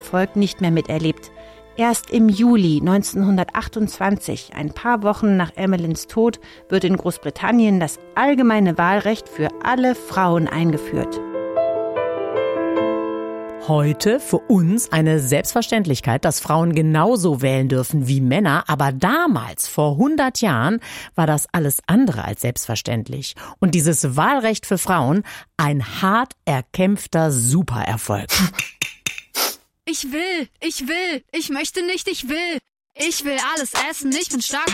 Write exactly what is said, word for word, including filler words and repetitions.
Erfolg nicht mehr miterlebt. Erst im Juli neunzehnhundertachtundzwanzig, ein paar Wochen nach Emelyns Tod, wird in Großbritannien das allgemeine Wahlrecht für alle Frauen eingeführt. Heute für uns eine Selbstverständlichkeit, dass Frauen genauso wählen dürfen wie Männer. Aber damals, vor hundert Jahren, war das alles andere als selbstverständlich. Und dieses Wahlrecht für Frauen, ein hart erkämpfter Supererfolg. Ich will, ich will, ich möchte nicht, ich will. Ich will alles essen, ich bin stark.